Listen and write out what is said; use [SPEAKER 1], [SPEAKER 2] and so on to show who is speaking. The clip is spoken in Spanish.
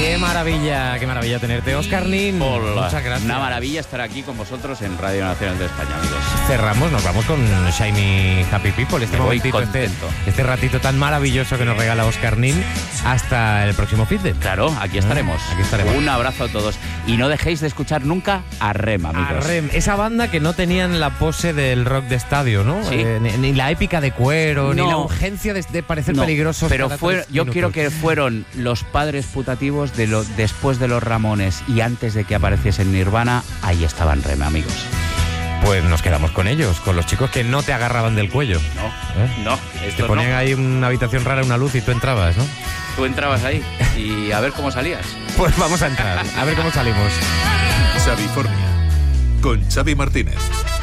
[SPEAKER 1] Qué maravilla tenerte, Óscar Nin.
[SPEAKER 2] Hola.
[SPEAKER 1] Muchas gracias.
[SPEAKER 2] Una maravilla estar aquí con vosotros en Radio Nacional de España, amigos.
[SPEAKER 1] Cerramos, nos vamos con Shiny Happy People.
[SPEAKER 2] Me voy contento.
[SPEAKER 1] Este ratito tan maravilloso que nos regala Óscar Nin. Hasta el próximo feedback.
[SPEAKER 2] Claro, aquí estaremos.
[SPEAKER 1] Aquí estaremos.
[SPEAKER 2] Un abrazo a todos. Y no dejéis de escuchar nunca a REM, amigos.
[SPEAKER 1] A REM, esa banda que no tenían la pose del rock de estadio, ¿no?
[SPEAKER 2] Sí.
[SPEAKER 1] Ni la épica de cuero,
[SPEAKER 2] No.
[SPEAKER 1] ni la urgencia de parecer peligrosos.
[SPEAKER 2] Pero
[SPEAKER 1] cada
[SPEAKER 2] fue,
[SPEAKER 1] 3
[SPEAKER 2] yo
[SPEAKER 1] minutos.
[SPEAKER 2] quiero que fueron los padres putativos después de los Ramones y antes de que apareciesen Nirvana. Ahí estaban REM, amigos.
[SPEAKER 1] Pues nos quedamos con ellos, con los chicos que no te agarraban del cuello.
[SPEAKER 2] No,
[SPEAKER 1] Te
[SPEAKER 2] estos
[SPEAKER 1] ponían
[SPEAKER 2] no.
[SPEAKER 1] ahí una habitación rara, una luz y tú entrabas, ¿no?
[SPEAKER 2] Tú entrabas ahí y a ver cómo salías.
[SPEAKER 1] Pues vamos a entrar, a ver cómo salimos.
[SPEAKER 3] Xavifornia, con Xavi Martínez.